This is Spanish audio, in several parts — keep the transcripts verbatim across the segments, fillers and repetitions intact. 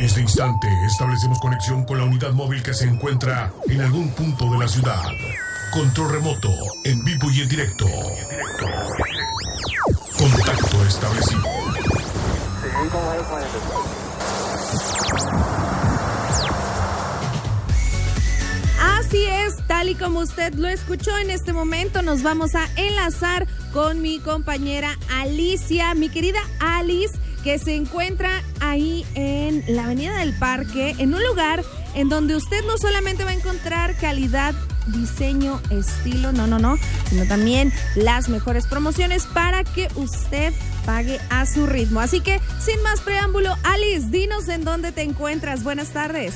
este instante establecemos conexión con la unidad móvil que se encuentra en algún punto de la ciudad. Control remoto, en vivo y en directo. Contacto establecido. Así es, tal y como usted lo escuchó, en este momento nos vamos a enlazar con mi compañera Alicia, mi querida Alice, que se encuentra ahí en la Avenida del Parque, en un lugar en donde usted no solamente va a encontrar calidad, diseño, estilo, no, no, no, sino también las mejores promociones para que usted pague a su ritmo. Así que, sin más preámbulo, Alice, dinos en dónde te encuentras. Buenas tardes.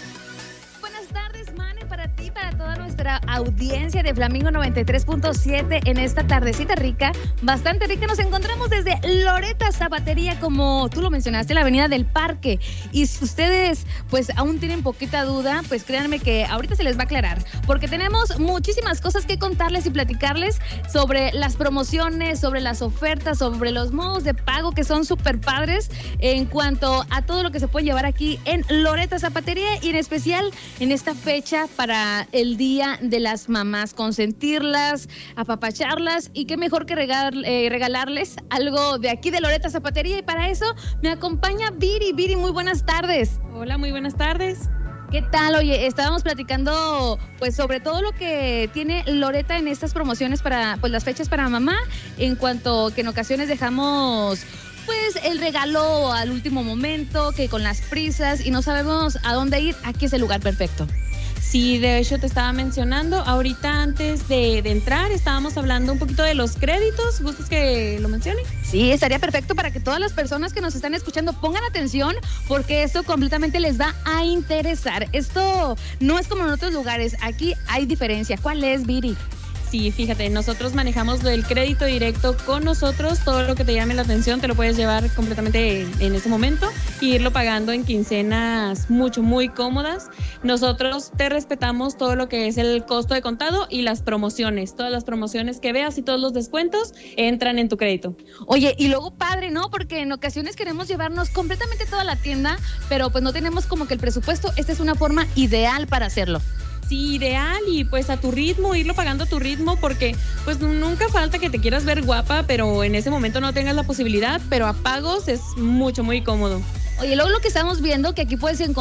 Para toda nuestra audiencia de Flamingo noventa y tres punto siete en esta tardecita rica, bastante rica. Nos encontramos desde Loretta Zapatería, como tú lo mencionaste, la Avenida del Parque. Y si ustedes pues aún tienen poquita duda, pues créanme que ahorita se les va a aclarar, porque tenemos muchísimas cosas que contarles y platicarles sobre las promociones, sobre las ofertas, sobre los modos de pago que son súper padres en cuanto a todo lo que se puede llevar aquí en Loretta Zapatería, y en especial en esta fecha para el Día de las Mamás, consentirlas, apapacharlas, y qué mejor que regal, eh, regalarles algo de aquí de Loretta Zapatería. Y para eso me acompaña Viri. Viri, muy buenas tardes. Hola, muy buenas tardes. ¿Qué tal? Oye, estábamos platicando pues sobre todo lo que tiene Loretta en estas promociones para pues las fechas para mamá, en cuanto que en ocasiones dejamos pues el regalo al último momento, que con las prisas y no sabemos a dónde ir. Aquí es el lugar perfecto. Sí, de hecho te estaba mencionando, ahorita antes de, de entrar estábamos hablando un poquito de los créditos. ¿Gustas que lo mencione? Sí, estaría perfecto para que todas las personas que nos están escuchando pongan atención, porque esto completamente les va a interesar. Esto no es como en otros lugares, aquí hay diferencia. ¿Cuál es, Viri? Sí, fíjate, nosotros manejamos el crédito directo con nosotros. Todo lo que te llame la atención te lo puedes llevar completamente en ese momento e irlo pagando en quincenas mucho, muy cómodas. Nosotros te respetamos todo lo que es el costo de contado y las promociones. Todas las promociones que veas y todos los descuentos entran en tu crédito. Oye, y luego padre, ¿no? Porque en ocasiones queremos llevarnos completamente toda la tienda, pero pues no tenemos como que el presupuesto. Esta es una forma ideal para hacerlo. Sí, ideal, y pues a tu ritmo, irlo pagando a tu ritmo, porque pues nunca falta que te quieras ver guapa, pero en ese momento no tengas la posibilidad, pero a pagos es mucho, muy cómodo. Oye, luego lo que estamos viendo, que aquí puedes encontrar